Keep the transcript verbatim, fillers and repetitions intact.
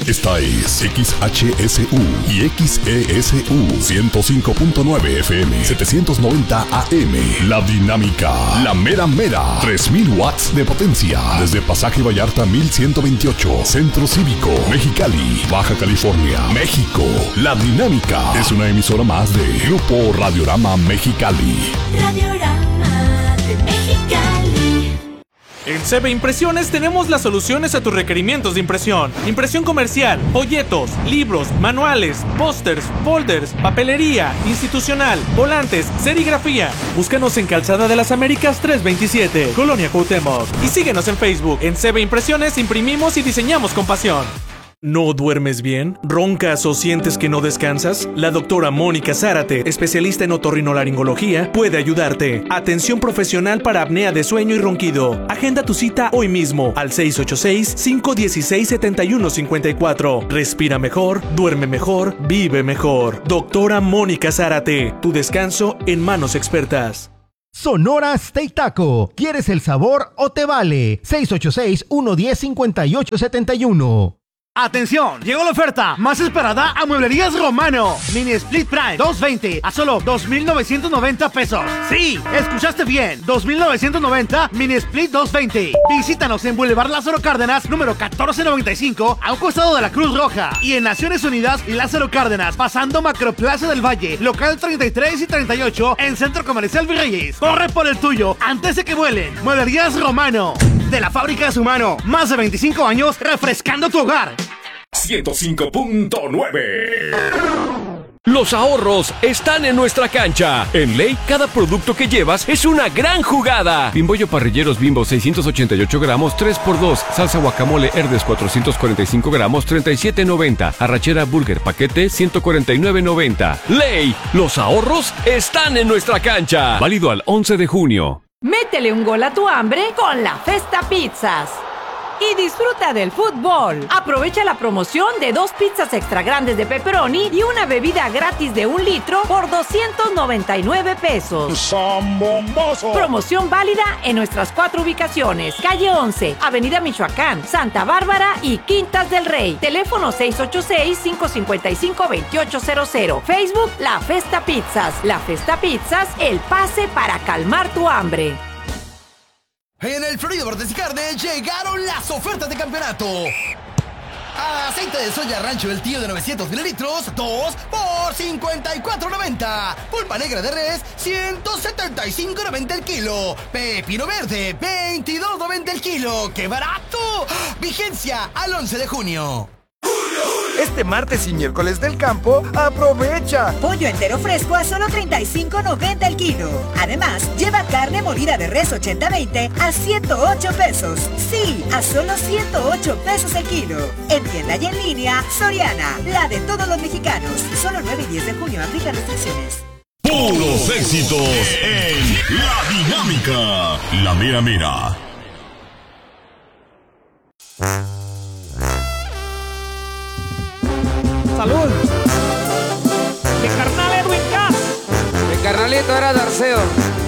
Esta es X H S U y X E S U ciento cinco punto nueve F M, setecientos noventa A M. La Dinámica, la mera mera, tres mil watts de potencia. Desde Pasaje Vallarta mil ciento veintiocho, Centro Cívico, Mexicali, Baja California, México. La Dinámica es una emisora más de Grupo Radiorama Mexicali. Radiorama de Mexicali. En C B Impresiones tenemos las soluciones a tus requerimientos de impresión. Impresión comercial, folletos, libros, manuales, pósters, folders, papelería, institucional, volantes, serigrafía. Búscanos en Calzada de las Américas trescientos veintisiete, Colonia Cuauhtémoc. Y síguenos en Facebook. En C B Impresiones imprimimos y diseñamos con pasión. ¿No duermes bien? ¿Roncas o sientes que no descansas? La doctora Mónica Zárate, especialista en otorrinolaringología, puede ayudarte. Atención profesional para apnea de sueño y ronquido. Agenda tu cita hoy mismo al seis ocho seis, cinco uno seis, siete uno cinco cuatro. Respira mejor, duerme mejor, vive mejor. Doctora Mónica Zárate, tu descanso en manos expertas. Sonora Steak Taco. ¿Quieres el sabor o te vale? seis ocho seis, uno uno cero, cinco ocho siete uno. ¡Atención! Llegó la oferta más esperada a Mueblerías Romano. Mini Split Prime doscientos veinte a solo dos mil novecientos noventa pesos. Sí, escuchaste bien. dos mil novecientos noventa Mini Split doscientos veinte. Visítanos en Boulevard Lázaro Cárdenas, número catorce noventa y cinco, a un costado de la Cruz Roja. Y en Naciones Unidas y Lázaro Cárdenas, pasando Macroplaza del Valle, local treinta y tres y treinta y ocho, en Centro Comercial Virreyes. Corre por el tuyo antes de que vuelen. Mueblerías Romano. De la fábrica de su mano. Más de veinticinco años refrescando tu hogar. ciento cinco punto nueve. Los ahorros están en nuestra cancha. En Ley, cada producto que llevas es una gran jugada. Bimbollo Parrilleros Bimbo seiscientos ochenta y ocho gramos, tres por dos. Salsa guacamole Herdes cuatrocientos cuarenta y cinco gramos, treinta y siete noventa. Arrachera Burger paquete ciento cuarenta y nueve noventa. Ley, los ahorros están en nuestra cancha. Válido al once de junio. Métele un gol a tu hambre con la Festa Pizzas. Y disfruta del fútbol. Aprovecha la promoción de dos pizzas extra grandes de pepperoni y una bebida gratis de un litro por doscientos noventa y nueve pesos. ¡Zambomboso! Promoción válida en nuestras cuatro ubicaciones: calle once, Avenida Michoacán, Santa Bárbara y Quintas del Rey. Teléfono seis ocho seis, cinco cinco cinco, dos ocho cero cero. Facebook La Festa Pizzas. La Festa Pizzas, el pase para calmar tu hambre. En el Florido Bordes y Carne llegaron las ofertas de campeonato. Aceite de soya Rancho del Tío de novecientos mililitros, dos por cincuenta y cuatro noventa. Pulpa negra de res, ciento setenta y cinco noventa el kilo. Pepino verde, veintidós noventa el kilo. ¡Qué barato! Vigencia al once de junio. Este martes y miércoles del campo, aprovecha. Pollo entero fresco a solo treinta y cinco noventa el kilo. Además, lleva carne molida de res ochenta veinte a ciento ocho pesos. Sí, a solo ciento ocho pesos el kilo. En tienda y en línea, Soriana, la de todos los mexicanos. Solo nueve y diez de junio, aplica restricciones. Puros éxitos en La Dinámica, la mera mera. ¡Salud! ¡Mi carnal Edwin Cass! Mi carnalito era Darceo.